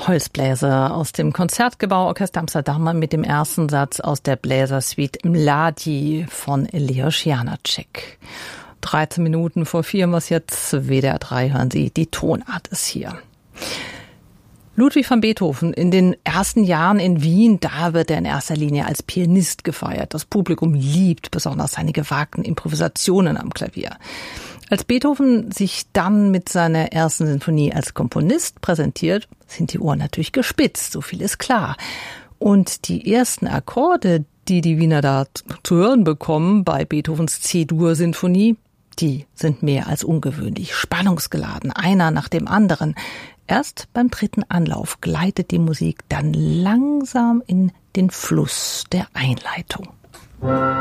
Holzbläser aus dem Konzertgebauorchester Amsterdam mit dem ersten Satz aus der Bläsersuite Mladi von Leos Janáček. 13 Minuten vor 4 muss jetzt WDR 3, hören Sie, die Tonart ist hier. Ludwig van Beethoven in den ersten Jahren in Wien, da wird er in erster Linie als Pianist gefeiert. Das Publikum liebt besonders seine gewagten Improvisationen am Klavier. Als Beethoven sich dann mit seiner ersten Sinfonie als Komponist präsentiert, sind die Ohren natürlich gespitzt, so viel ist klar. Und die ersten Akkorde, die die Wiener da zu hören bekommen bei Beethovens C-Dur-Sinfonie, die sind mehr als ungewöhnlich, spannungsgeladen, einer nach dem anderen. Erst beim dritten Anlauf gleitet die Musik dann langsam in den Fluss der Einleitung.